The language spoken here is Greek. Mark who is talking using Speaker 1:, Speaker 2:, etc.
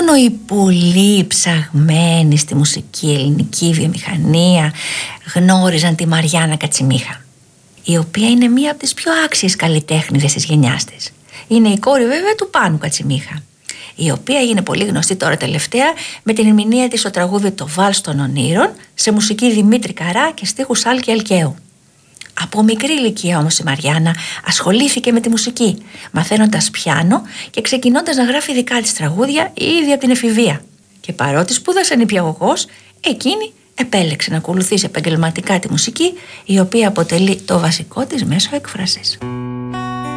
Speaker 1: μόνο οι πολύ ψαγμένοι στη μουσική ελληνική βιομηχανία γνώριζαν τη Μαριάννα Κατσιμίχα, η οποία είναι μία από τις πιο άξιες καλλιτέχνηδες της γενιάς της. Είναι η κόρη βέβαια του Πάνου Κατσιμίχα, η οποία έγινε πολύ γνωστή τώρα τελευταία με την ερμηνεία της στο τραγούδι «Το Βάλς των Ονείρων» σε μουσική Δημήτρη Καρά και στίχους Άλκη Αλκαίου. Από μικρή ηλικία όμως η Μαριάννα ασχολήθηκε με τη μουσική, μαθαίνοντας πιάνο και ξεκινώντας να γράφει δικά της τραγούδια ήδη από την εφηβεία. Και παρότι σπούδασε νηπιαγωγός, εκείνη επέλεξε να ακολουθήσει επαγγελματικά τη μουσική, η οποία αποτελεί το βασικό της μέσο έκφρασης.